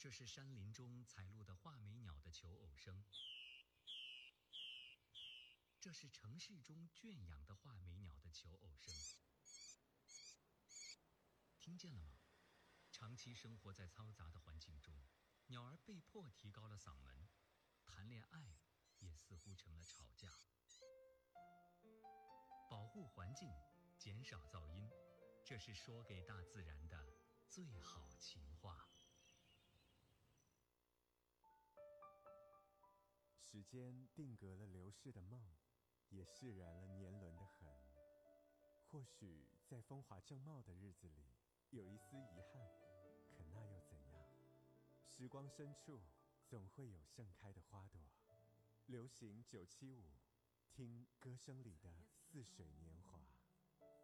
这是山林中采录的画眉鸟的求偶声，这是城市中圈养的画眉鸟的求偶声。听见了吗？长期生活在嘈杂的环境中，鸟儿被迫提高了嗓门，谈恋爱也似乎成了吵架。保护环境，减少噪音，这是说给大自然的最好情话。 时间定格了流逝的梦，也释然了年轮的痕。或许在风华正茂的日子里，有一丝遗憾，可那又怎样？时光深处，总会有盛开的花朵。流行975，听歌声里的似水年